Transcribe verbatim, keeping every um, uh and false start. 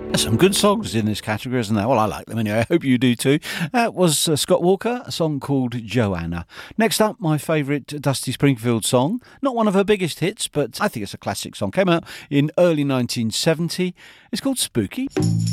There's some good songs in this category, isn't there? Well, I like them anyway. I hope you do too. That was uh, Scott Walker, a song called Joanna. Next up, my favourite Dusty Springfield song. Not one of her biggest hits, but I think it's a classic song. Came out in early nineteen seventy. It's called Spooky.